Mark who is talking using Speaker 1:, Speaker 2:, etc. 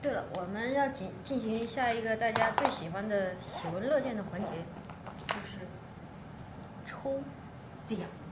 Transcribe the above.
Speaker 1: 对了，我们要进行下一个大家最喜欢的喜闻乐见的环节，就是抽奖。